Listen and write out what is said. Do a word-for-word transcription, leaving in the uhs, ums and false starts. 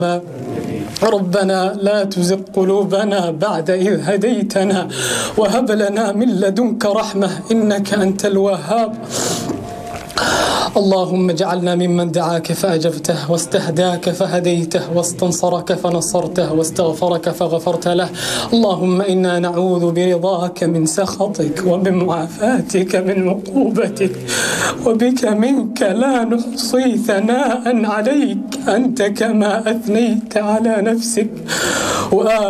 ربنا لا تزغ قلوبنا بعد إذ هديتنا وهب لنا من لدنك رحمة إنك أنت الوهاب. اللهم اجعلنا ممن دعاك فأجبته واستهداك فهديته واستنصرك فنصرته واستغفرك فغفرت له. اللهم إنا نعوذ برضاك من سخطك وبمعافاتك من عقوبتك وبك منك لا نحصي ثناء عليك أنت كما أثنيت على نفسك.